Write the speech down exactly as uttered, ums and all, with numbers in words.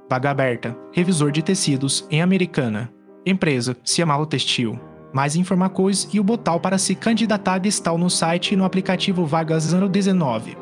Vaga aberta, revisor de tecidos em Americana. Empresa, Ciamalo Textil. Mais informações e o botão para se candidatar está no site e no aplicativo Vagas Ano dezenove.